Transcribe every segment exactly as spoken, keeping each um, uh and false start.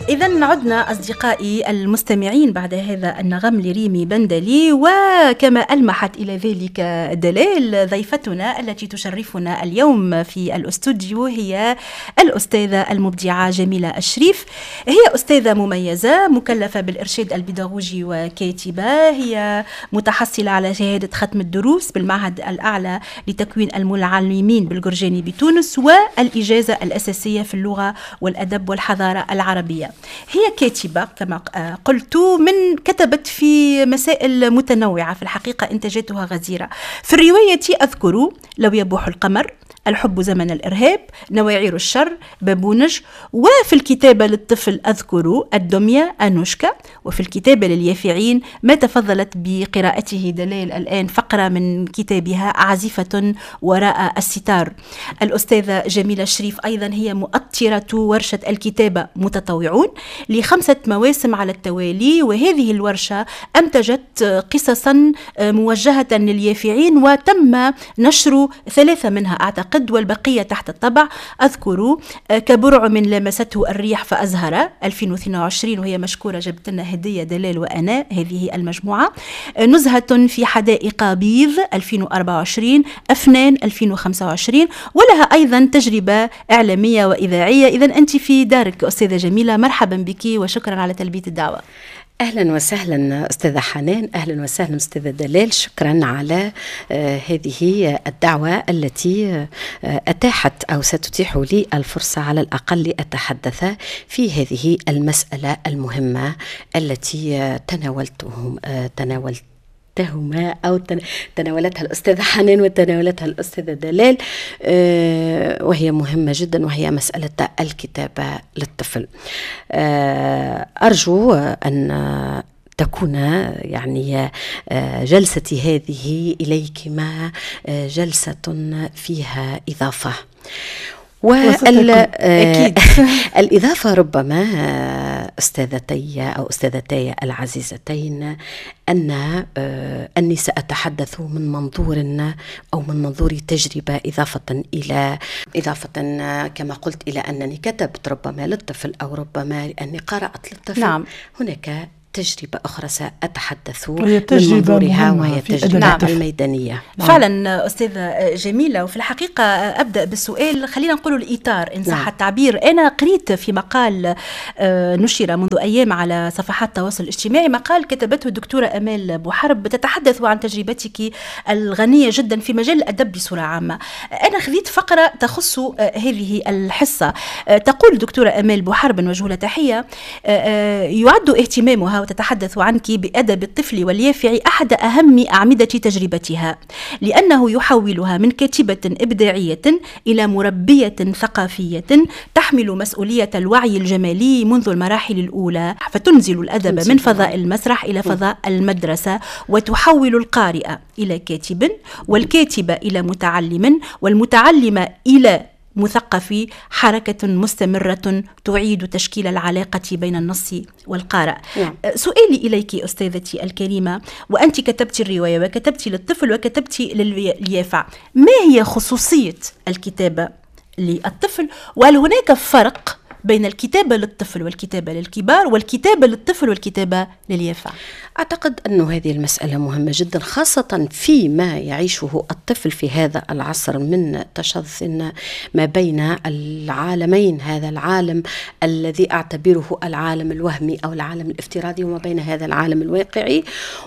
إذن عدنا أصدقائي المستمعين بعد هذا النغم لريمي بندلي، وكما ألمحت إلى ذلك دلال، ضيفتنا التي تشرفنا اليوم في الأستوديو هي الأستاذة المبدعة جميلة الشريف. هي أستاذة مميزة مكلفة بالإرشاد البيداغوجي وكاتبة، هي متحصلة على شهادة ختم الدروس بالمعهد الأعلى لتكوين المعلمين بالجرجاني بتونس، والإجازة الأساسية في اللغة والأدب والحضارة العربية. هي كاتبة كما قلت، من كتبت في مسائل متنوعة، في الحقيقة إنتاجاتها غزيرة. في الرواية أذكر لو يبوح القمر، الحب زمن الإرهاب، نواعير الشر، بابونج. وفي الكتابة للطفل أذكر الدمية، أنوشكا. وفي الكتابة لليافعين ما تفضلت بقراءته دلال الآن فقرة من كتابها عازفة وراء الستار. الأستاذة جميلة الشريف أيضا هي مؤطرة ورشة الكتابة متطوعون لخمسة مواسم على التوالي، وهذه الورشة أنتجت قصصا موجهة لليافعين، وتم نشر ثلاثة منها أعتقد، والبقية تحت الطبع. أذكر كبرع من لمسته الريح فأزهر ألفين واثنين وعشرين، وهي مشكورة، جبت لنا هدية دلال وأنا، هذه المجموعة. نزهة في حدائق بيض ألفين وأربعة وعشرين، أفنان ألفين وخمسة وعشرين، ولها أيضا تجربة إعلامية وإذاعية. إذن أنت في دارك أستاذة جميلة، مرحبا بك وشكرا على تلبية الدعوة. أهلا وسهلا أستاذة حنان، أهلا وسهلا أستاذة دلال، شكرا على آه هذه الدعوة التي آه أتاحت أو ستتيح لي الفرصة على الأقل لأتحدث في هذه المسألة المهمة التي آه تناولتهم آه تناولت تهما أو تناولتها الأستاذة حنان وتناولتها الأستاذة دلال، وهي مهمة جدا، وهي مسألة الكتابة للطفل. أرجو أن تكون يعني جلستي هذه إليكما جلسة فيها إضافة. والإضافة ربما أستاذتي أو أستاذتي العزيزتين أن أني سأتحدث من منظور أو من منظور تجربة، إضافة إلى إضافة كما قلت إلى أنني كتبت ربما للطفل، أو ربما لأني قرأت للطفل. نعم. هناك تجربة أخرى سأتحدث من منظورها، وهي تجربة نعم. الميدانية. نعم. فعلا أستاذة جميلة. وفي الحقيقة أبدأ بالسؤال، خلينا نقول الإطار إن صح نعم. التعبير. أنا قريت في مقال نشر منذ أيام على صفحات التواصل الاجتماعي، مقال كتبته الدكتورة أمال بوحرب تتحدث عن تجربتك الغنية جدا في مجال الأدب بصورة عامة. أنا خذيت فقرة تخص هذه الحصة. تقول الدكتورة أمال بوحرب، وجه لها تحية، يعد اهتمامها وتتحدث عنك بأدب الطفل واليافع أحد أهم أعمدة تجربتها، لأنه يحولها من كاتبة إبداعية إلى مربية ثقافية تحمل مسؤولية الوعي الجمالي منذ المراحل الأولى، فتنزل الأدب من فضاء المسرح إلى فضاء المدرسة، وتحول القارئ إلى كاتب، والكاتب إلى متعلم، والمتعلم إلى مثقف. حركة مستمرة تعيد تشكيل العلاقة بين النص والقارئ. نعم. سؤالي إليك أستاذتي الكريمة، وأنت كتبت الرواية وكتبت للطفل وكتبت لليافع، ما هي خصوصية الكتابة للطفل؟ وهل هناك فرق بين الكتابة للطفل والكتابة للكبار، والكتابة للطفل والكتابة لليافع؟ أعتقد أن هذه المسألة مهمة جدا، خاصة فيما يعيشه الطفل في هذا العصر من تشظ ما بين العالمين، هذا العالم الذي أعتبره العالم الوهمي أو العالم الافتراضي، وما بين هذا العالم الواقعي،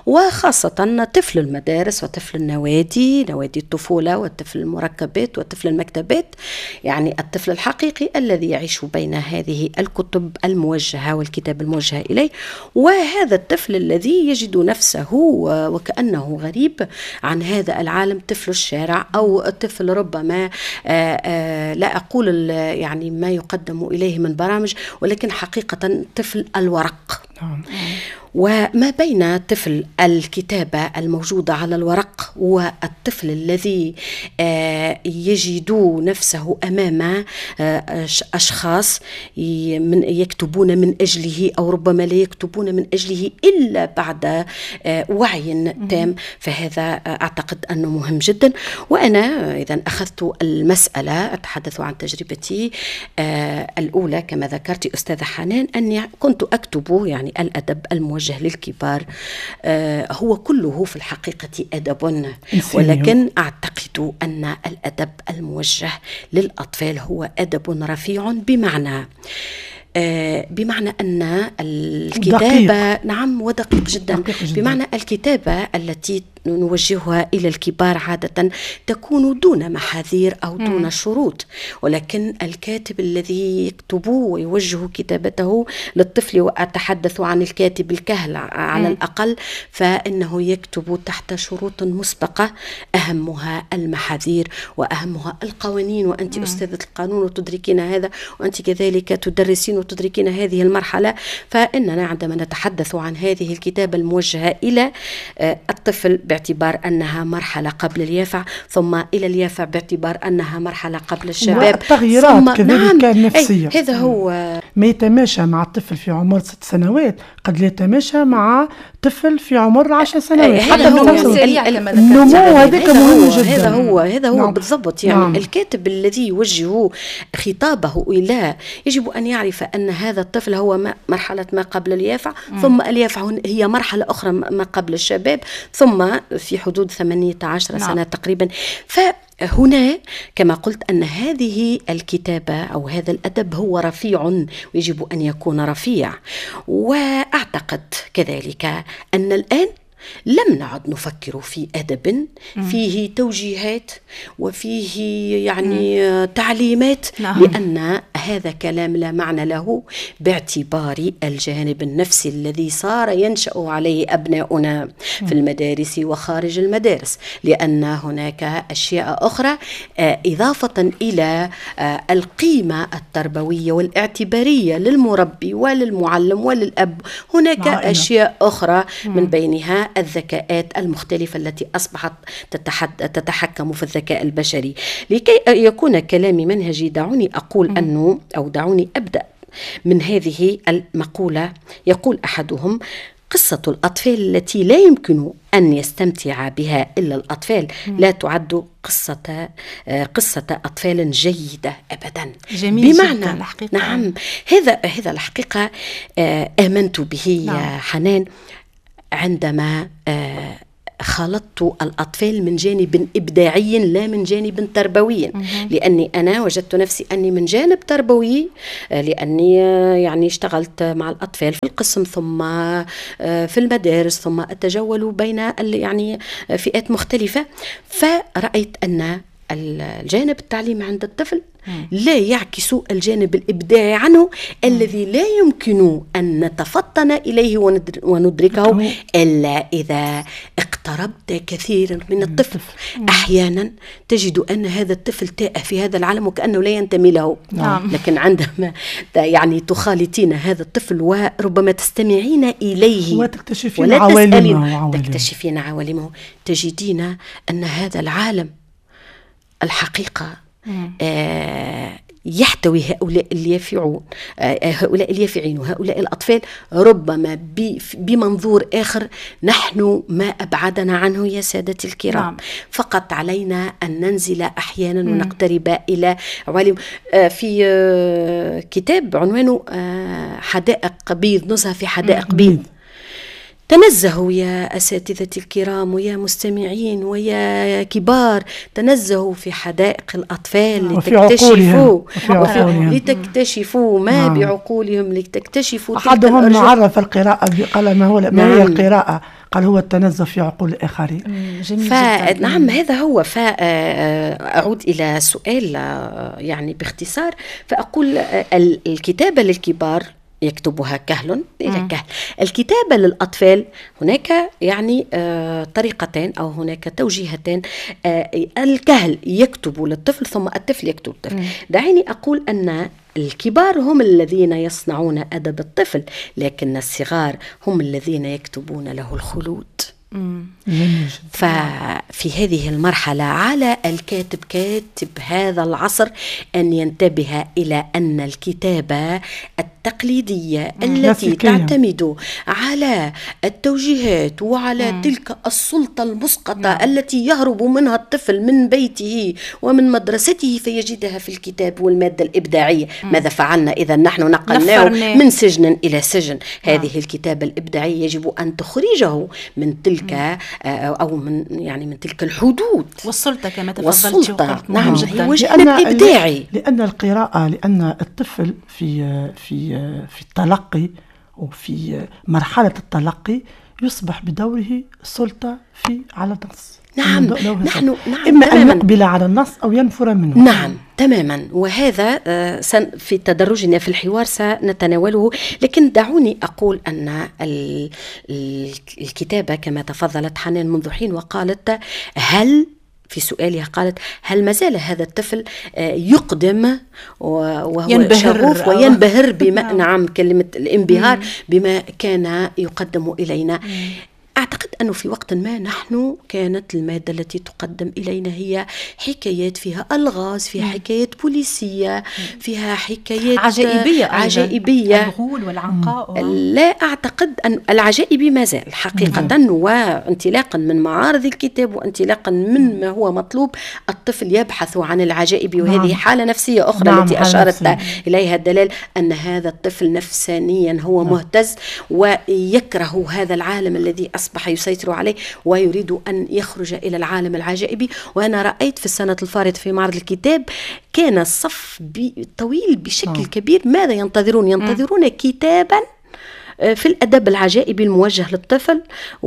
وخاصة طفل المدارس وطفل النوادي، نوادي الطفولة، والطفل المركبات وطفل المكتبات، يعني الطفل الحقيقي الذي يعيش بين هذه الكتب الموجهة والكتاب الموجهة إليه، وهذا الطفل الذي يجد نفسه وكأنه غريب عن هذا العالم، طفل الشارع أو طفل ربما آآ آآ لا أقول يعني ما يقدم إليه من برامج، ولكن حقيقة طفل الورق. نعم. وما بين طفل الكتابة الموجودة على الورق والطفل الذي يجد نفسه أمام أشخاص يكتبون من أجله أو ربما لا يكتبون من أجله إلا بعد وعي تام، فهذا أعتقد أنه مهم جدا. وأنا إذا أخذت المسألة أتحدث عن تجربتي الأولى كما ذكرت أستاذة حنان، أني كنت أكتب يعني الأدب الموجه للكبار هو كله في الحقيقة أدب، ولكن أعتقد أن الأدب الموجه للأطفال هو أدب رفيع، بمعنى بمعنى أن الكتابة دقيق. نعم ودقيق جدا. دقيق جدا بمعنى الكتابة التي نوجهها إلى الكبار عادة تكون دون محاذير أو دون م. شروط، ولكن الكاتب الذي يكتب ويوجه كتابته للطفل، وأتحدث عن الكاتب الكهل على م. الأقل، فإنه يكتب تحت شروط مسبقة أهمها المحاذير وأهمها القوانين، وأنت م. أستاذة القانون وتدركين هذا، وأنت كذلك تدرسين وتدركين هذه المرحلة. فإننا عندما نتحدث عن هذه الكتابة الموجهة إلى الطفل باعتبار أنها مرحلة قبل اليافع، ثم إلى اليافع باعتبار أنها مرحلة قبل الشباب، التغييرات كذلك نعم النفسية. هذا هو ما يتماشى مع الطفل في عمر ست سنوات قد لا يتماشى مع طفل في عمر عشر سنوات. هذا هو النمو هذاك مهم جدا. هذا هو هذا هو نعم. بالضبط. يعني نعم. الكاتب الذي يوجه خطابه إلى يجب أن يعرف أن هذا الطفل هو مرحلة ما قبل اليافع، م. ثم اليافع هي مرحلة أخرى ما قبل الشباب، ثم في حدود ثمانية عشر نعم. سنة تقريبا. فهنا كما قلت أن هذه الكتابة أو هذا الأدب هو رفيع ويجب أن يكون رفيع. وأعتقد كذلك أن الآن لم نعد نفكر في أدب فيه توجيهات وفيه يعني مم. تعليمات، نعم. لأن هذا كلام لا معنى له باعتبار الجانب النفسي الذي صار ينشأ عليه أبناؤنا مم. في المدارس وخارج المدارس، لأن هناك أشياء أخرى إضافة إلى القيمة التربوية والاعتبارية للمربي وللمعلم وللأب. هناك معائنة. أشياء أخرى مم. من بينها الذكاءات المختلفة التي أصبحت تتحكم في الذكاء البشري. لكي يكون كلامي منهجي دعوني أقول أنه أو دعوني أبدأ من هذه المقولة. يقول أحدهم: قصة الأطفال التي لا يمكن أن يستمتع بها إلا الأطفال لا تعد قصة قصة أطفال جيدة أبدا. جميل بمعنى الحقيقة. نعم هذا هذا الحقيقة آمنت به نعم. يا حنان عندما خلطت الأطفال من جانب إبداعي لا من جانب تربوي، لأني أنا وجدت نفسي أني من جانب تربوي، لأني يعني اشتغلت مع الأطفال في القسم ثم في المدارس ثم أتجول بين يعني فئات مختلفة، فرأيت أن الجانب التعليمي عند الطفل لا يعكس الجانب الإبداعي عنه الذي لا يمكن أن نتفطن إليه وندركه إلا إذا اقتربت كثيرا من الطفل. أحيانا تجد أن هذا الطفل تائه في هذا العالم وكأنه لا ينتمي له، لكن عندما يعني تخالطين هذا الطفل وربما تستمعين إليه وتكتشفين عوالمه تكتشفين عوالمه تجدين أن هذا العالم الحقيقة آه يحتوي هؤلاء اليافعون آه هؤلاء اليافعين وهؤلاء الأطفال ربما بمنظور آخر نحن ما أبعدنا عنه يا سادتي الكرام. نعم. فقط علينا أن ننزل أحيانا مم. ونقترب إلى عوالم. آه في آه كتاب عنوانه آه حدائق بيض، نزهة في حدائق بيض. تنزهوا يا أساتذتي الكرام ويا مستمعين ويا كبار، تنزهوا في حدائق الأطفال لتكتشفوا لتكتشفوا ما نعم. بعقولهم لتكتشفوا. أحدهم عرف القراءة قال ما هو ما هي القراءة؟ قال هو التنزه في عقول الآخرين. نعم هذا هو. فأعود إلى سؤال يعني باختصار، فأقول الكتابة للكبار يكتبها كهل إلى كهل. الكتابة للأطفال هناك يعني آه طريقتين أو هناك توجيهتين. آه الكهل يكتب للطفل ثم الطفل يكتب الطفل. دعيني أقول أن الكبار هم الذين يصنعون أدب الطفل، لكن الصغار هم الذين يكتبون له الخلود. ففي هذه المرحلة على الكاتب كاتب هذا العصر أن ينتبه إلى أن الكتابة التقليدية التي تعتمد على التوجيهات وعلى مم. تلك السلطة المسقطة نعم. التي يهرب منها الطفل من بيته ومن مدرسته فيجدها في الكتاب والمادة الإبداعية. مم. ماذا فعلنا إذا نحن نقلناه من سجن إلى سجن؟ نعم. هذه الكتابة الإبداعية يجب أن تخرجه من تلك أو من يعني من تلك الحدود والسلطة كما تفضلت وقلت. نعم هو جانب إبداعي. لأن القراءة لأن الطفل في في في التلقي وفي مرحلة التلقي يصبح بدوره سلطة في على النص. نعم نحن نعم إما أن يقبل على النص أو ينفر منه. نعم تماما. وهذا في تدرجنا في الحوار سنتناوله، لكن دعوني أقول أن الكتابة كما تفضلت حنان منذ حين وقالت هل في سؤالها قالت هل ما زال هذا الطفل يقدم وهو شغوف وينبهر بما نعم كلمة الانبهار بما كان يقدم إلينا. أعتقد أنه في وقت ما نحن كانت المادة التي تقدم إلينا هي حكايات فيها ألغاز، فيها حكايات بوليسية، فيها حكايات عجائبية عجائبية الغول والعنقاء. لا أعتقد أن العجائبي ما زال حقيقة. وانطلاقا من معارض الكتاب وانطلاقا من ما هو مطلوب الطفل يبحث عن العجائبي، وهذه حالة نفسية أخرى نعم. التي أشارت نفسي. إليها الدلال أن هذا الطفل نفسانيا هو نعم. مهتز ويكره هذا العالم الذي أصبح يسيطر عليه ويريد أن يخرج إلى العالم العجائبي. وأنا رأيت في السنة الفارطة في معرض الكتاب كان الصف طويل بشكل كبير. ماذا ينتظرون؟ ينتظرون كتابا في الأدب العجائبي الموجه للطفل،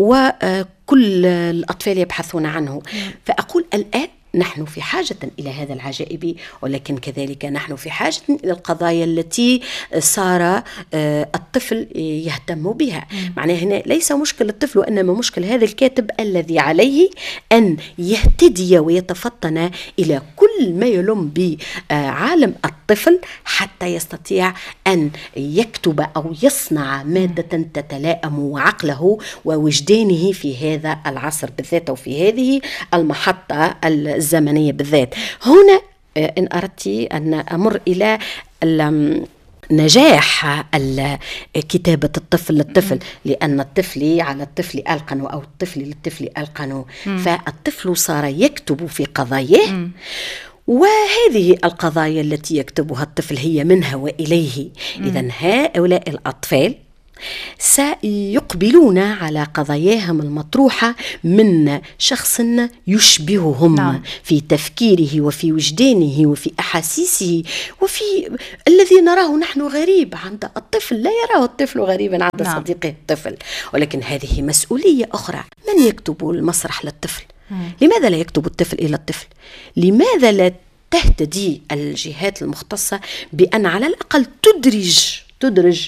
وكل الأطفال يبحثون عنه. فأقول الآن نحن في حاجة إلى هذا العجائبي، ولكن كذلك نحن في حاجة إلى القضايا التي صار الطفل يهتم بها. معناه هنا ليس مشكل الطفل وإنما مشكل هذا الكاتب الذي عليه أن يهتدي ويتفطن إلى كل ما يلم بعالم الطفل حتى يستطيع أن يكتب أو يصنع مادة تتلائم عقله ووجدانه في هذا العصر بالذات وفي هذه المحطة الزمنية بالذات. هنا إن أردت أن أمر إلى نجاح كتابة الطفل للطفل، لأن الطفل على الطفل ألقن أو الطفل للطفل ألقن، فالطفل صار يكتب في قضاياه، وهذه القضايا التي يكتبها الطفل هي منها وإليه. إذن هؤلاء الأطفال سيقبلون على قضاياهم المطروحة من شخص يشبههم نعم. في تفكيره وفي وجدانه وفي أحاسيسه وفي الذي نراه نحن غريب عند الطفل لا يراه الطفل غريبا عند نعم. صديقه الطفل. ولكن هذه مسؤولية أخرى. من يكتب المسرح للطفل؟ مم. لماذا لا يكتب الطفل إلى الطفل؟ لماذا لا تهتدي الجهات المختصة بأن على الأقل تدرج تدرج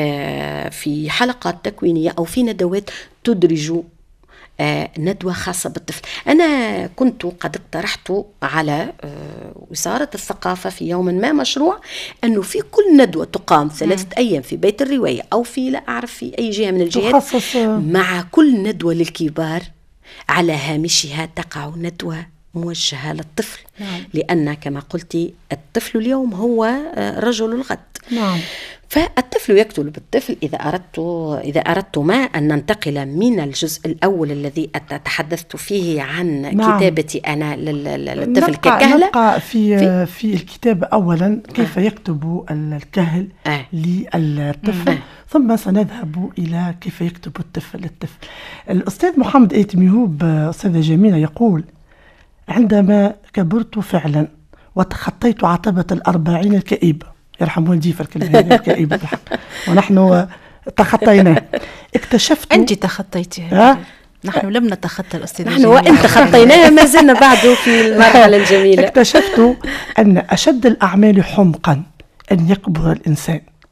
في حلقات تكوينية أو في ندوات تدرج ندوة خاصة بالطفل؟ أنا كنت قد اقترحت على وزارة الثقافة في يوم ما مشروع أنه في كل ندوة تقام ثلاثة أيام في بيت الرواية أو في لا أعرف في أي جهة من الجهات مع كل ندوة للكبار على هامشها تقع ندوة موجهة للطفل. نعم. لأن كما قلت الطفل اليوم هو رجل الغد. نعم. فالطفل يكتب بالطفل. إذا أردت إذا أردت ما أن ننتقل من الجزء الأول الذي تحدثت فيه عن نعم. كتابتي أنا للطفل ككهلة. نبقى في في, في الكتاب أولا كيف آه. يكتب الكهل آه. للطفل آه. ثم سنذهب إلى كيف يكتب الطفل للطفل. الأستاذ محمد ايتميهوب أستاذة جميلة يقول: عندما كبرت فعلا وتخطيت عتبة الأربعين الكئيبة، يرحم والدي فالكلمة الكئيبة بالحق، ونحن تخطيناه، اكتشفت أنت تخطيتها. نحن لم نتخطى الأستاذ نحن وإن تخطيناها ما زلنا بعده في المرحلة الجميلة. اكتشفت أن أشد الأعمال حمقا أن يكبر الإنسان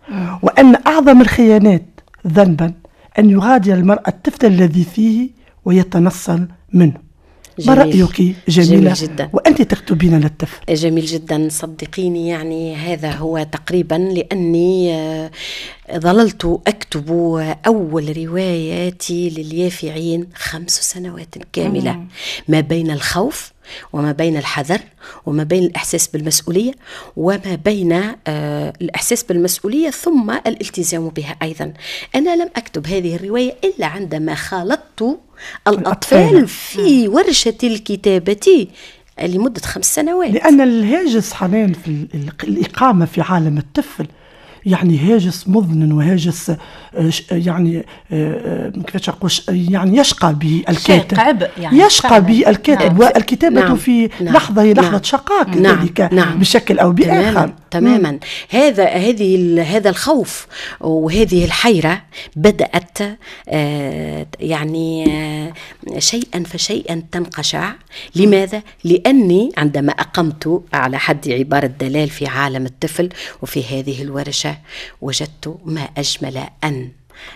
وأن أعظم الخيانات ذنبا أن يغادر المرأة الطفل الذي فيه ويتنصل منه. ما رأيك جميلة؟ جميل جدا. وأنت تكتبين للطفل. جميل جدا، صدقيني يعني هذا هو تقريبا لأني ظللت أكتب أول رواياتي لليافعين خمس سنوات كاملة، ما بين الخوف وما بين الحذر وما بين الإحساس بالمسؤولية وما بين آه الإحساس بالمسؤولية ثم الالتزام بها أيضا. أنا لم أكتب هذه الرواية إلا عندما خالطت الأطفال في ورشة الكتابة لمدة خمس سنوات. لأن الهاجس حنان في الإقامة في عالم الطفل يعني هاجس مظن وهاجس يعني كيفاش نقول يعني يشقى به الكاتب، يعني يشقى به الكاتب. نعم. والكتابة نعم. في نعم. لحظة هي لحظة نعم. شقاء كذلك نعم. نعم. بشكل أو بآخر. تماما, تماما. مم. هذا هذه هذا الخوف وهذه الحيرة بدأت آه يعني آه شيئا فشيئا تنقشع. لماذا؟ لأني عندما أقمت على حد عبارة دلال في عالم الطفل وفي هذه الورشة وجدت ما أجمل أن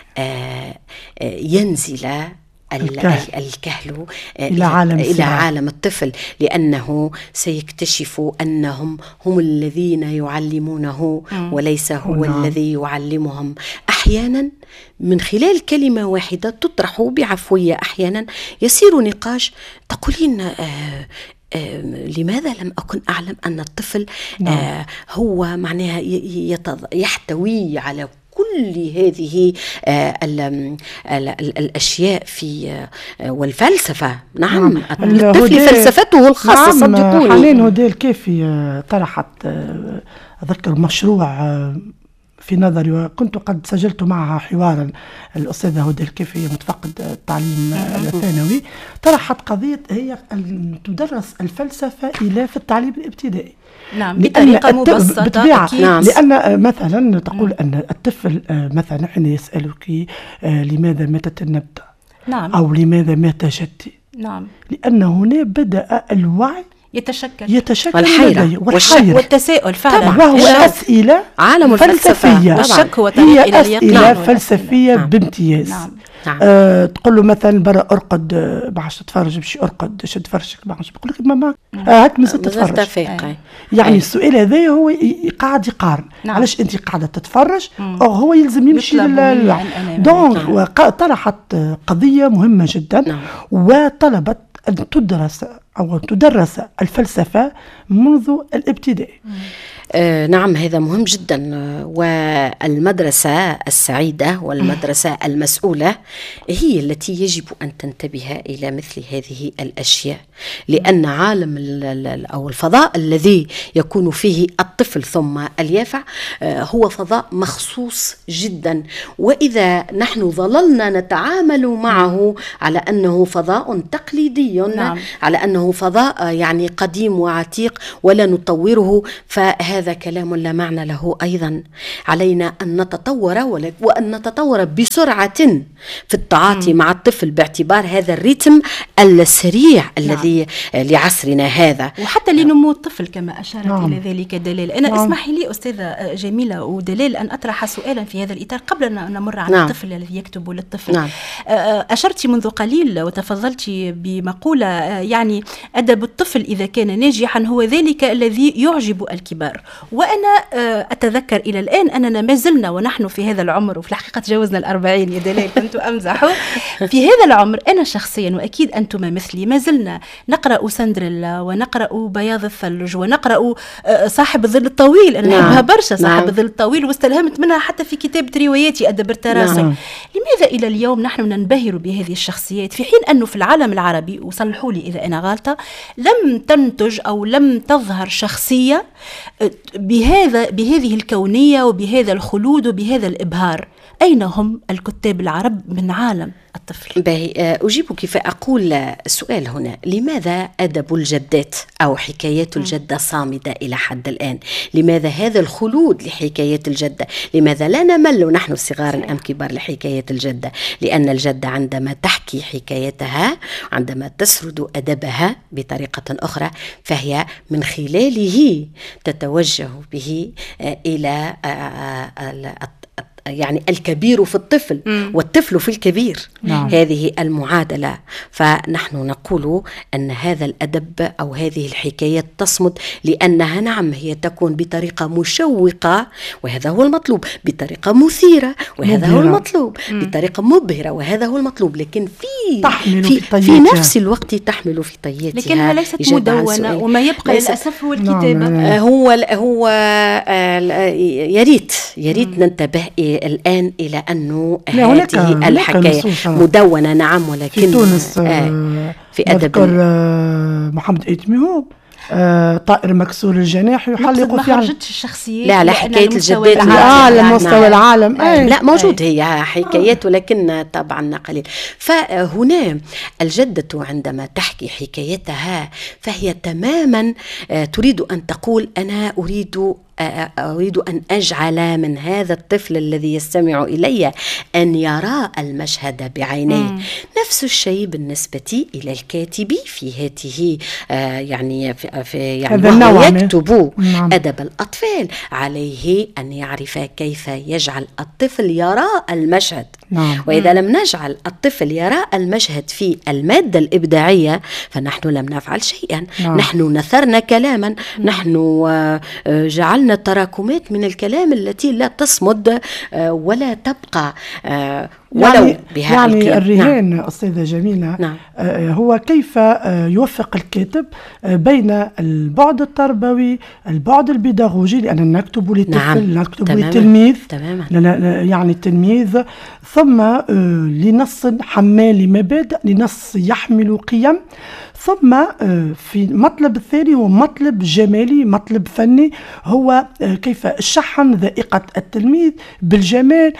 ينزل الكهل, الكهل إلى, عالم, إلى عالم الطفل، لأنه سيكتشف أنهم هم الذين يعلمونه وليس هو نعم. الذي يعلمهم. أحيانا من خلال كلمة واحدة تطرح بعفوية، أحيانا يصير نقاش تقولين آه آه لماذا لم أكن أعلم أن الطفل نعم. آه هو معناها يحتوي على كل هذه آه ال ال ال الأشياء في آه والفلسفة. نعم, نعم. الطفل فلسفته الخاصة. نعم. صدقوني حنين هديل كيفي طرحت آه أذكر مشروع آه في نظري، وكنت قد سجلت معها حوارا الأستاذة هدى الكيفي متفقد التعليم الثانوي، طرحت قضية هي أن تدرس الفلسفة إلى في التعليم الابتدائي. نعم بطريقة مبسطة أكيد. نعم. لأن مثلا تقول مم. أن الطفل مثلا حين يسألك لماذا ماتت النبتة نعم. أو لماذا مات جدي نعم. لأن هنا بدأ الوعي يتشكل يتشكل والحيرة والحيرة والتساؤل فعلا، وهو أسئلة عالم فلسفية. والشك هو طريق إلى اليقين. أسئلة فلسفية نعم. بامتياز. نعم. نعم. آه تقول له مثلا برا ارقد باش تتفرج بشي ارقد شد فرشك باش بقول لك ماما هاك آه مازلت تتفرج. أي. يعني أي. السؤال هذا هو قاعد يقارن. نعم. علاش انت قاعده تتفرج او هو يلزم يمشي لل دونك طرحت قضيه مهمه جدا. نعم. وطلبت ان تدرس أو تدرس الفلسفة منذ الابتدائي. آه نعم هذا مهم جدا. والمدرسة السعيدة والمدرسة المسؤولة هي التي يجب أن تنتبه إلى مثل هذه الأشياء، لأن عالم أو الفضاء الذي يكون فيه الطفل ثم اليافع آه هو فضاء مخصوص جدا، وإذا نحن ظللنا نتعامل معه على أنه فضاء تقليدي نعم. على أنه فضاء يعني قديم وعتيق ولا نطوره، فهذا كلام لا معنى له. أيضا علينا أن نتطور وأن نتطور بسرعة في التعاطي مع الطفل باعتبار هذا الريتم السريع نعم. الذي لعصرنا هذا، وحتى لنمو الطفل كما أشارت نعم. إلى ذلك دلال. أنا نعم. اسمحي لي أستاذة جميلة ودلال أن أطرح سؤالا في هذا الإطار قبل أن نمر على نعم. الطفل الذي يكتب للطفل. نعم. أشرت منذ قليل وتفضلت بمقولة يعني أدب الطفل إذا كان ناجحا هو ذلك الذي يعجب الكبار. وأنا أتذكر إلى الآن أننا ما زلنا ونحن في هذا العمر، وفي الحقيقة تجاوزنا الأربعين يا دلال كنت أمزح في هذا العمر. أنا شخصيا وأكيد أنتم مثلي ما زلنا نقرأ سندريلا ونقرأ بياض الثلج ونقرأ صاحب الظل الطويل. أنا نعم. أحبها برشا صاحب نعم. الظل الطويل، واستلهمت منها حتى في كتابة رواياتي أدب التراسل. نعم. لماذا إلى اليوم نحن ننبهر بهذه الشخصيات في حين أنه في العالم العربي، وصلحوا لي إذا أنا غالطة، لم تنتج أو لم تظهر شخصية بهذا بهذه الكونية وبهذا الخلود وبهذا الإبهار؟ أين هم الكتاب العرب من عالم الطفل؟ باهي أجيبك فأقول السؤال هنا: لماذا أدب الجدات أو حكايات الجدة صامدة إلى حد الآن؟ لماذا هذا الخلود لحكايات الجدة؟ لماذا لا نمل نحن صغار أم كبار لحكايات الجدة؟ لأن الجدة عندما تحكي حكايتها، عندما تسرد أدبها، أما بطريقة أخرى فهي من خلاله تتوجه به إلى يعني الكبير في الطفل م. والطفل في الكبير. نعم. هذه المعادلة. فنحن نقول أن هذا الأدب أو هذه الحكايات تصمد لأنها نعم هي تكون بطريقة مشوقة وهذا هو المطلوب، بطريقة مثيرة وهذا مبهرة. هو المطلوب م. بطريقة مبهرة وهذا هو المطلوب، لكن في تحمل في, في, في نفس الوقت تحمل في طياتها، لكنها ليست مدونة وما يبقى للأسف هو الكتابة. نعم. هو هو يريت يريت ننتبه الآن إلى أنه هذه الحكاية مدونة نعم، ولكن في تونس آه في أدب آه محمد إيتميهوب آه طائر مكسور الجناح يحلق في ما خرجتش الشخصيات لا على حكاية الجدات على مستوى العالم. آه لا موجود هي حكايات ولكن طبعا قليل. فهنا الجدة عندما تحكي حكايتها فهي تماما آه تريد أن تقول أنا أريد أريد أن أجعل من هذا الطفل الذي يستمع إلي أن يرى المشهد بعينيه. مم. نفس الشيء بالنسبة إلى الكاتب في هذه آه يعني في, في يعني وهو يكتب نعم. أدب الأطفال عليه أن يعرف كيف يجعل الطفل يرى المشهد. نعم. وإذا لم نجعل الطفل يرى المشهد في المادة الإبداعية فنحن لم نفعل شيئا. نعم. نحن نثرنا كلاما. مم. نحن آه جعلنا تراكمات من الكلام التي لا تصمد ولا تبقى ولو يعني بها يعني الكلام. الرهان نعم. أستاذة جميلة نعم. هو كيف يوفق الكاتب بين البعد التربوي البعد البيداغوجي لأن نكتب لطفل نعم. نكتب تماما. لتلميذ تماما. يعني التلميذ ثم لنص حمال مبادئ لنص يحمل قيم ثم في مطلب الثاني هو مطلب جمالي مطلب فني هو كيف شحن ذائقة التلميذ بالجمال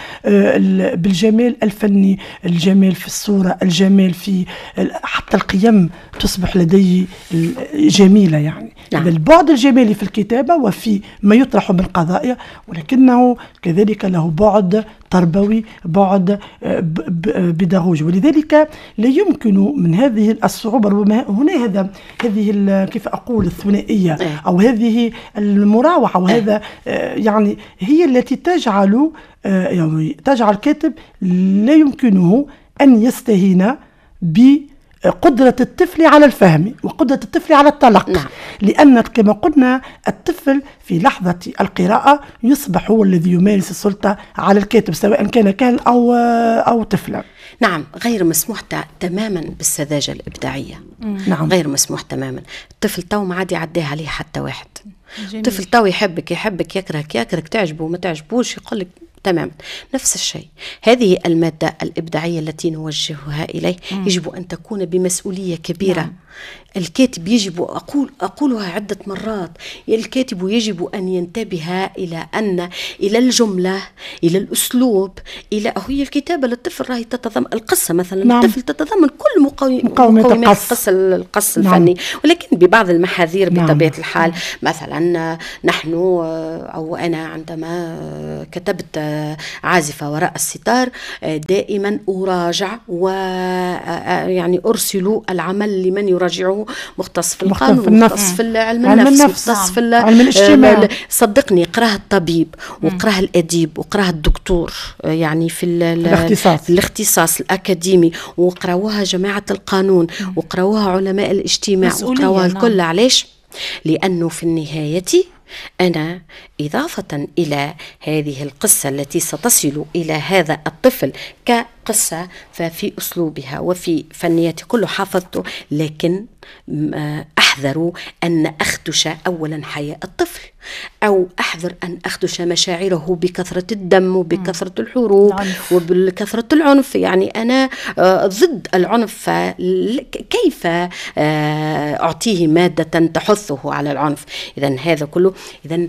بالجمال الفني الجمال في الصورة الجمال في حتى القيم تصبح لديه جميلة يعني. نعم. البعد الجمالي في الكتابة وفي ما يطرح من قضايا ولكنه كذلك له بعد تربوي بعد بيداغوجي ولذلك لا يمكن من هذه الصعوبة ربما هنا هذا هذه كيف أقول الثنائية أو هذه المراوحة وهذا يعني هي التي تجعل يعني تجعل الكاتب لا يمكنه أن يستهين بقدرة الطفل على الفهم وقدرة الطفل على التلقي. نعم. لأن كما قلنا الطفل في لحظة القراءة يصبح هو الذي يمارس السلطة على الكاتب سواء كان كاهل أو أو طفلا. نعم غير مسموح تماما بالسذاجة الإبداعية. نعم غير مسموح تماما. الطفل تو ما عاد يعديه عليه حتى واحد. الطفل تو يحبك يحبك يكرهك يكرهك تعجبه ما تعجبوش يقولك تمام. نفس الشيء هذه المادة الإبداعية التي نوجهها إليه مم. يجب أن تكون بمسؤولية كبيرة. نعم. الكاتب يجب أقول أقولها عدة مرات الكاتب يجب أن ينتبه إلى أن إلى الجملة إلى الأسلوب إلى هي الكتابة للطفل راهي تتضمن القصة مثلا. نعم. الطفل تتضمن كل مقومات القص القص الفني. نعم. ولكن ببعض المحاذير بطبيعة نعم. الحال مثلا نحن أو أنا عندما كتبت عازفة وراء الستار دائما أراجع ويعني أرسل العمل لمن يراجعه مختص في القانون مختص في علم النفس مختص في علم الاجتماع. صدقني قراه الطبيب وقراه الأديب وقراه الدكتور يعني في الاختصاص الاختصاص الأكاديمي وقراوها جماعة القانون وقراوها علماء الاجتماع وقراوها الكل. نعم. علاش؟ لأنه في النهاية أنا إضافة إلى هذه القصة التي ستصل إلى هذا الطفل كقصة ففي أسلوبها وفي فنياتي كله حافظته لكن أحذر أن أخدش أولا حياء الطفل أو أحذر أن أخدش مشاعره بكثرة الدم وبكثرة الحروب وبكثرة العنف. يعني أنا ضد العنف كيف أعطيه مادة تحثه على العنف. إذن هذا كله إذن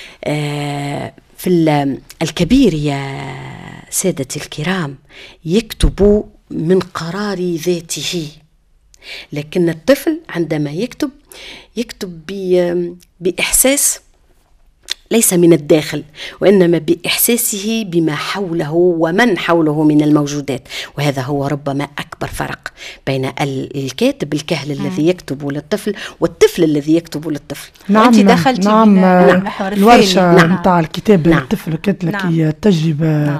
في الكبير يا سادتي الكرام يكتب من قرار ذاته لكن الطفل عندما يكتب يكتب بإحساس ليس من الداخل، وإنما بإحساسه بما حوله ومن حوله من الموجودات. وهذا هو ربما أكبر فرق بين الكاتب الكهل م. الذي يكتب للطفل والطفل الذي يكتب للطفل. نعم أنت دخلت نعم نعم الورشة نعم نتاع الكتاب نعم للطفل كانت لك نعم تجربة نعم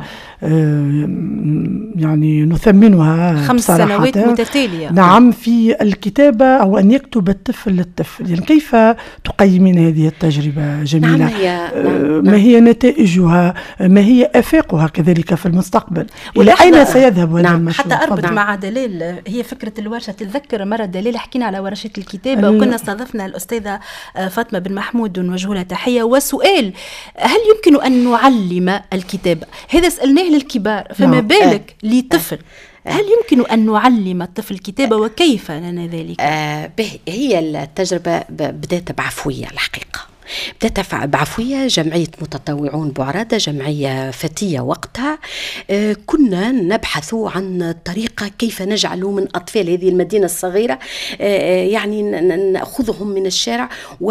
يعني نثمنها خمس سنوات متتالية. نعم في الكتابة أو أن يكتب الطفل للطفل، يعني كيف تقيمين هذه التجربة جميلة؟ نعم هي نعم ما هي نتائجها، ما هي آفاقها كذلك في المستقبل، إلى أين سيذهب هذا نعم المشروع؟ حتى أربط نعم مع دلال، هي فكرة الورشة. تتذكر مرة دلال حكينا على ورشة الكتابة ال... وكنا استضفنا الأستاذة فاطمة بن محمود ونوجه لها تحية، وسؤال هل يمكن أن نعلم الكتابة؟ هذا سألناه للكبار، فما بالك آه. لطفل؟ آه. هل يمكن أن نعلم الطفل الكتابة وكيف لنا ذلك؟ آه هي التجربة بدأت بعفوية الحقيقة، بدأت بعفوية. جمعية متطوعون بعرادة، جمعية فتية وقتها، آه كنا نبحث عن طريقة كيف نجعل من أطفال هذه المدينة الصغيرة آه يعني نأخذهم من الشارع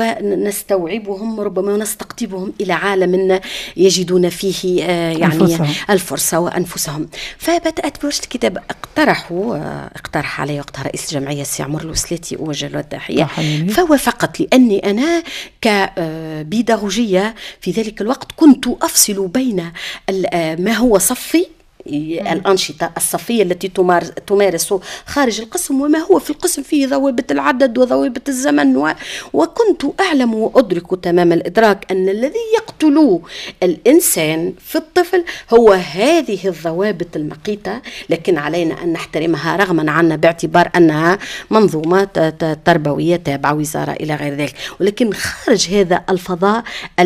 ونستوعبهم ربما ونستقطبهم إلى عالم يجدون فيه آه يعني الفرصة. الفرصة وأنفسهم. فبدأت بورشة الكتاب. اقترحوا آه اقترح علي وقتها رئيس الجمعية السي عمر الوسلاتي، أوجه له التحية، فوافقت، لأني أنا ك بيداغوجية في ذلك الوقت كنت أفصل بين ما هو صفي، الأنشطة الصفية التي تمارس خارج القسم، وما هو في القسم فيه ضوابط العدد وضوابط الزمن و... وكنت أعلم وأدرك تمام الإدراك أن الذي يقتل الإنسان في الطفل هو هذه الضوابط المقيتة، لكن علينا أن نحترمها رغما عنا باعتبار أنها منظومة تربوية تابعة وزارة إلى غير ذلك. ولكن خارج هذا الفضاء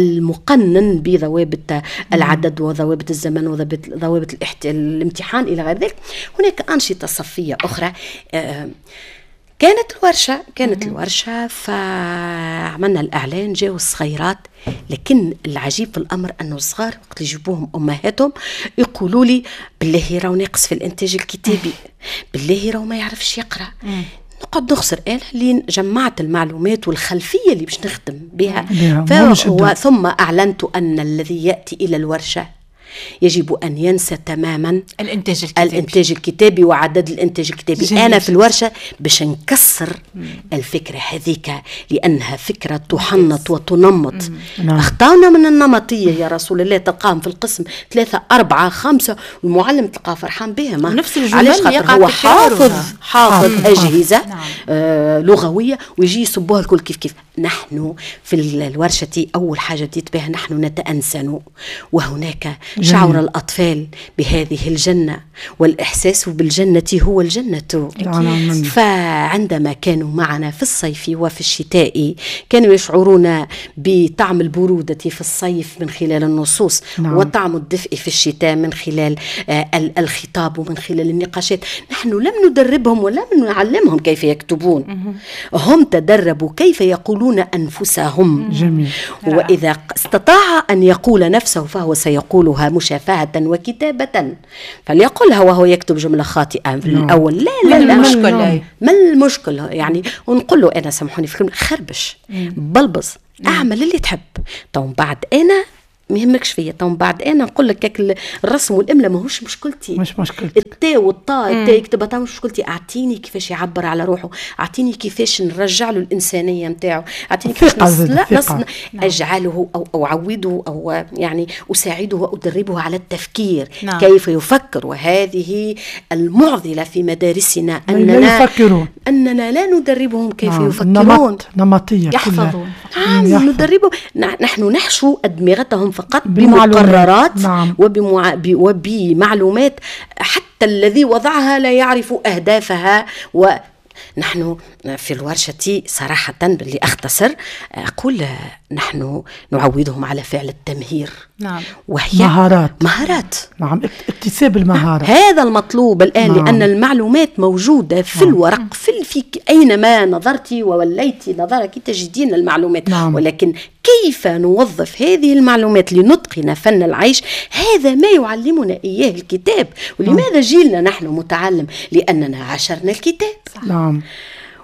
المقنن بضوابط العدد وضوابط الزمن وضوابط الاحتياج الامتحان إلى غير ذلك، هناك أنشطة صفية أخرى. آه كانت الورشة كانت الورشة فعملنا الإعلان، جاءوا الصغيرات، لكن العجيب في الأمر أنه الصغار وقت يجيبوهم أمهاتهم يقولوا لي بالله راهو ناقص في الإنتاج الكتابي، بالله راهو ما يعرفش يقرأ. نقعد نخسر أنا لين جمعت المعلومات والخلفية اللي باش نخدم بها، ثم أعلنت أن الذي يأتي إلى الورشة يجب أن ينسى تماما الإنتاج الكتابي, الإنتاج الكتابي وعدد الإنتاج الكتابي. جميل. أنا في الورشة باش نكسر مم. الفكرة هذيك، لأنها فكرة تحنط وتنمط. أخطأنا من النمطية يا رسول الله، تلقاهم في القسم ثلاثة أربعة خمسة والمعلم تلقاه فرحان بهم، نفس الجمل يقع هو حافظ حافظ نعم. أجهزة نعم. آه لغوية ويجي يصبوها الكل كيف كيف. نحن في الورشة أول حاجة بديت بها نحن نتأنسن، وهناك شعور الأطفال بهذه الجنة، والإحساس بالجنة هو الجنة. فعندما كانوا معنا في الصيف وفي الشتاء كانوا يشعرون بطعم البرودة في الصيف من خلال النصوص، نعم. وطعم الدفء في الشتاء من خلال آه الخطاب ومن خلال النقاشات. نحن لم ندربهم ولم نعلمهم كيف يكتبون، هم تدربوا كيف يقولون أنفسهم. جميل. وإذا استطاع أن يقول نفسه فهو سيقولها مشافهة وكتابة، فليقولها وهو يكتب جملة خاطئة في الأول. لا لا لا المشكلة ما المشكل يعني، ونقول له أنا سامحوني في الكلمة خربش بلبص اعمل اللي تحب، طب بعد أنا ما يهمكش فيا، طب بعد انا نقول لك الرسم والاملاء ماهوش مشكلتي، مش مشكلتي التاء والطاء التاء يكتبها طبعا مش مشكلتي. اعطيني كيفاش يعبر على روحه، اعطيني كيفاش نرجع له الانسانيه نتاعو، اعطيني كيفاش نص... نعم. اجعله او او اعوده او يعني اساعده وادربه على التفكير، نعم. كيف يفكر. وهذه المعضله في مدارسنا اننا يفكرون، اننا لا ندربهم كيف نعم. يفكرون، نمط نمطيه يحفظون. نعم ندربهم، نحن نحشو ادمغتهم فقط بمقررات، نعم. وبمع... ب... وبمعلومات حتى الذي وضعها لا يعرف أهدافها. ونحن في الورشة صراحة اللي أختصر أقول نحن نعودهم على فعل التمهير، نعم. وهي مهارات مهارات نعم اكتساب المهارات. هذا المطلوب الآن، نعم. لأن المعلومات موجودة في نعم. الورق في الفيك أينما نظرتي ووليتي نظرك تجدين المعلومات، نعم. ولكن كيف نوظف هذه المعلومات لنتقن فن العيش، هذا ما يعلمنا إياه الكتاب. ولماذا جيلنا نحن متعلم؟ لأننا عاشرنا الكتاب، نعم.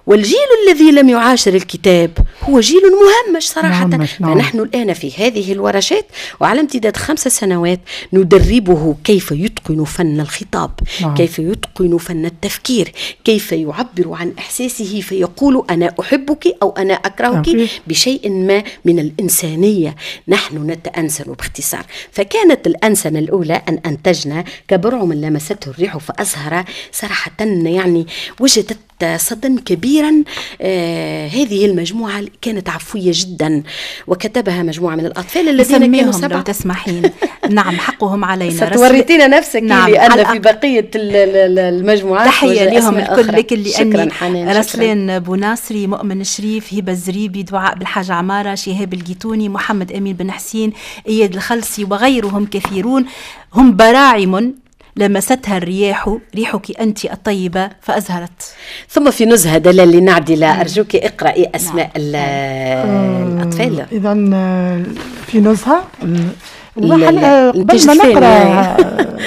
والجيل الذي لم يعاشر الكتاب هو جيل مهمش صراحة. نعم. فنحن الآن في هذه الورشات وعلى امتداد خمس سنوات ندربه كيف يتقن فن الخطاب، نعم. كيف يتقن فن التفكير، كيف يعبر عن إحساسه فيقول أنا أحبك أو أنا أكرهك نعم. بشيء ما من الإنسانية. نحن نتأنسن باختصار. فكانت الأنسنة الأولى أن أنتجنا كبرعم لمسته الريح فأزهر. صراحة يعني وجدت صدى كبيرا. آه هذه المجموعة كانت عفوية جدا وكتبها مجموعة من الأطفال الذين كانوا سبعة. لو تسمحين نعم حقهم علينا. ستوريتينا نفسك نعم. لأن في بقية المجموعات تحية لهم الكل لكن لأني رسلان بوناصري، مؤمن شريف، هبة الزريبي، دعاء بالحاج عمارة، شهاب الجيتوني، محمد أمين بن حسين، إياد الخلسي وغيرهم كثيرون هم براعم لمستها الرياح ريحك أنت الطيبة فأزهرت. ثم في نزهة دلال لنعدلة أرجوك اقرأي أسماء نعم. الأطفال. إذا في نزهة قبل ما نقرأ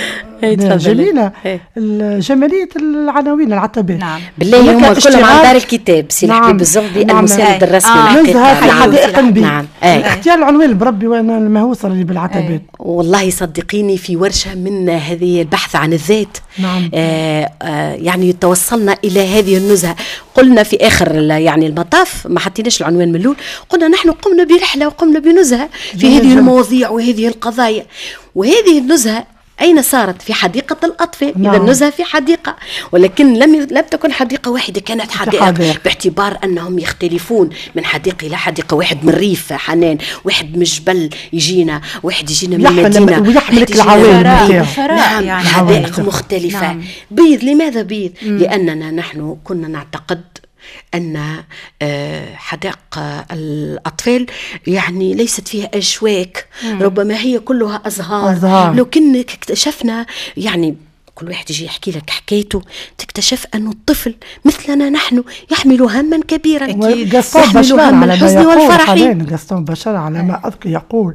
جميلة جمالية العناوين العتبات نعم. بالله هم كلهم عن دار الكتاب سي نعم. حبيب الزغبي نعم. المساند الرسمي آه. نزهة في حدائق نعم. نعم. آه. اختيار العنوان بربي وانا المهووسة اللي بالعتبات. آه. والله صدقيني في ورشة من هذه البحث عن الذات نعم. آه آه يعني توصلنا إلى هذه النزهة. قلنا في آخر يعني المطاف ما حطيناش العنوان من الأول، قلنا نحن قمنا برحلة وقمنا بنزهة في هذه جميل. المواضيع وهذه القضايا. وهذه النزهة أين صارت؟ في حديقة الأطفال. نعم. إذا النزهة في حديقة، ولكن لم لم تكن حديقة واحدة، كانت حدائق باعتبار أنهم يختلفون من حديقة إلى حديقة. واحد من الريف حنان، واحد من الجبل يجينا، واحد يجينا من المدينة ويحملك العوائل. نعم يعني حدائق مختلفة. نعم. بيض. لماذا بيض؟ مم. لأننا نحن كنا نعتقد أن حدائق الأطفال يعني ليست فيها أشواك، مم. ربما هي كلها أزهار, أزهار. لو كنا اكتشفنا يعني كل واحد يجي يحكي لك حكايته تكتشف أن الطفل مثلنا نحن يحمل هما كبيرا، يحمل هم الحزن والفرح. قسطون بشار على ما أذكر يقول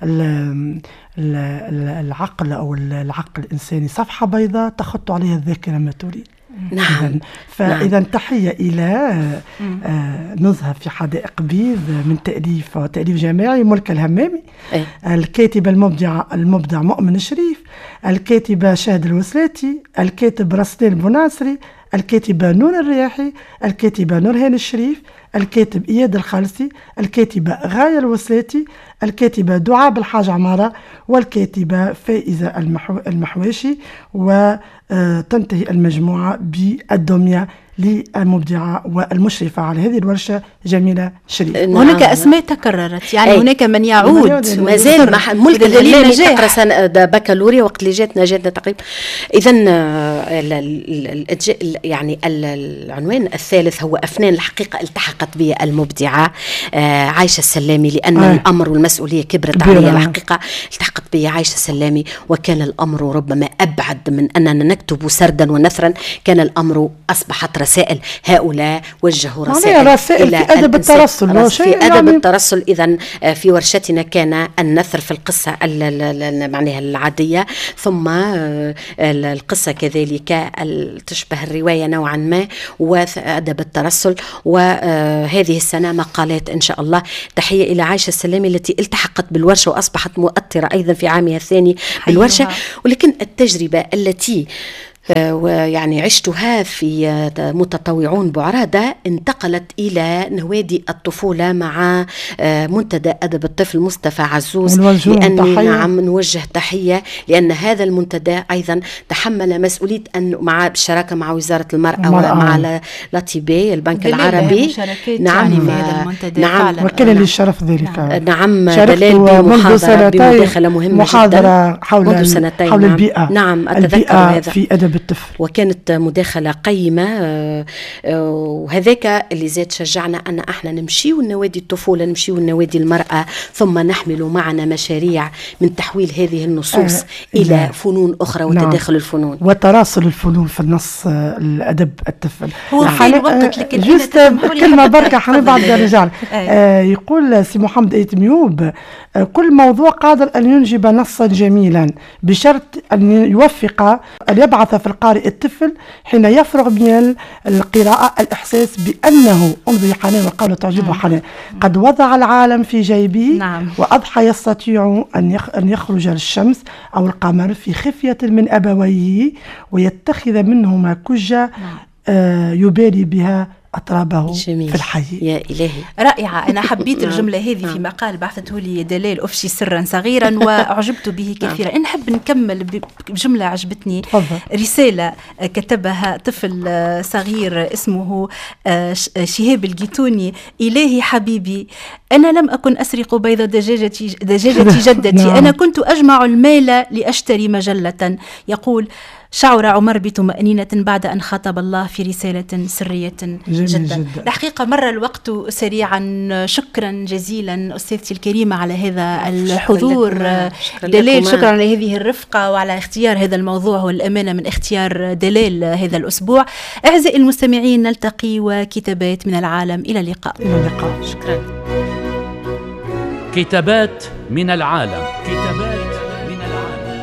العقل أو العقل الإنساني صفحة بيضاء تخط عليها الذاكرة ما تريد. نعم. فإذا نعم. تحية إلى آه نزهة في حدائق بيض من تأليف وتأليف جماعي ملك الهمامي. أي. الكاتبة المبدعة المبدع مؤمن شريف، الكاتبة شاهد الوسلاتي، الكاتب رسلان بوناصري، الكاتبة نور الرياحي، الكاتبة نورهان الشريف، الكاتب إياد الخالسي، الكاتبة غاية الوسلاتي، الكاتبة دعاء بالحاج عمارة، والكاتبة فائزة المحو... المحواشي. وتنتهي المجموعة بالدمية للمبدعة والمشرفة على هذه الورشة جميلة شريف. نعم. هناك أسماء تكررت يعني. أي. هناك من يعود ما زال ملك الهلامي تقرأ سنة بكالوريا وقت اللي جاتنا جاتنا تقريبا. إذن يعني العنوان الثالث هو أفنان الحقيقة التحقت به المبدعة عايشة السلامي، لأن أي. الأمر والمسؤولية كبرت عليها الحقيقة. التحقت به عايشة السلامي، وكان الأمر ربما أبعد من أننا نكتب سردا ونثرا، كان الأمر أصبحت رسائل. هؤلاء وجهوا رسائل, رسائل إلى في أدب الترسل. في أدب يعني الترسل. إذن في ورشتنا كان النثر في القصة معناها العادية، ثم القصة كذلك تشبه الرواية نوعا ما، وأدب الترسل. وهذه السنة مقالات إن شاء الله. تحية إلى عايشة السلامي التي التحقت بالورشة وأصبحت مؤثرة أيضا في عامها الثاني بالورشة. ولكن التجربة التي ويعني عشتها في متطوعون بعرادة انتقلت إلى نوادي الطفولة مع منتدى أدب الطفل مصطفى عزوز، لأني نعم نوجه تحية، لأن هذا المنتدى أيضا تحمل مسؤولية أن مع بالشراكة مع وزارة المرأة ومع لاتيبي البنك العربي. نعم نعم وكان لي الشرف ذلك. نعم دلال بمحاضرة بمداخلة مهمة محاضرة جدا حول منذ سنتين. حول البيئة. نعم أتذكر البيئة هذا في أدب الطفل، وكانت مداخلة قيمة. وهذاك اللي زاد شجعنا أن احنا نمشيو النوادي الطفولة، نمشيو النوادي المرأة، ثم نحمل معنا مشاريع من تحويل هذه النصوص آه إلى نعم. فنون أخرى وتداخل نعم. الفنون وتراصل الفنون في النص الأدب الطفل. هو في وقتك لكن جست كلمة بركة حنبعد الرجال. آه يقول سي محمد ايتميوب آه كل موضوع قادر أن ينجب نصا جميلا بشرط أن يوفق أن يبعث في القارئ الطفل حين يفرغ من القراءة الإحساس بأنه انظري حنان والقول تعجبه حنان قد وضع العالم في جيبه. نعم. وأضحى يستطيع أن يخرج للشمس أو القمر في خفية من أبويه ويتخذ منهما كجة. نعم. آه يبالي بها أطرابه جميل. في الحي. يا إلهي رائعة. أنا حبيت الجملة هذه في مقال بعثته لي دلال أفشي سرا صغيرا وأعجبت به كثيرا. أنا نحب نكمل بجملة عجبتني. رسالة كتبها طفل صغير اسمه شهاب الجيتوني. إلهي حبيبي أنا لم أكن أسرق بيض دجاجة دجاجة جدتي. أنا كنت أجمع المال لأشتري مجلة. يقول شعر عمر بطمأنينة بعد أن خاطب الله في رسالة سرية جدا, جدا. الحقيقة مر الوقت سريعا. شكرا جزيلا أستاذتي الكريمة على هذا الحضور. شكرا دلال شكرا على هذه الرفقة وعلى اختيار هذا الموضوع والأمانة من اختيار دلال هذا الأسبوع. أعزائي المستمعين نلتقي وكتابات من العالم. إلى اللقاء. إلى اللقاء. شكرا. كتابات من العالم. كتابات من العالم.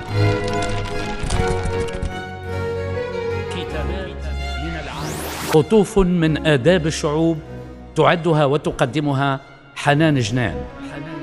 كتابات من العالم. قطوف من آداب الشعوب تعدها وتقدمها حنان جنان.